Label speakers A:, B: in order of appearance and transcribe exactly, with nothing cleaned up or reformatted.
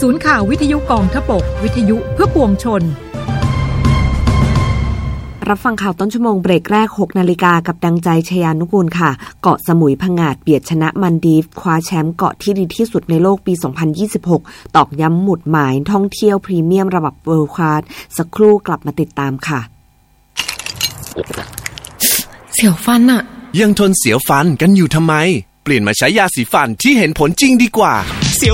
A: ศูนย์ข่าววิทยุกองทพบกวิทยุเพื่อปวงชน
B: รับฟังข่าวต้นชั่วโมงเบรกแรก หกนาฬิกากับดังใจชยานุกูลค่ะเกาะสมุยผงาดเบียดชนะมันดีฟคว้าแชมป์เกาะที่ดีที่สุดในโลกปีสองพันยี่สิบหกตอกย้ำหมุดหมายท่องเที่ยวพรีเมียมระดับเวิลด์คลาสสักครู่กลับมาติดตามค่ะ
C: เสียวฟันอะ
D: ยังทนเสียวฟันกันอยู่ทำไมเปลี่ยนมาใช้ยาสีฟันที่เห็นผลจริงดีกว่าเสียว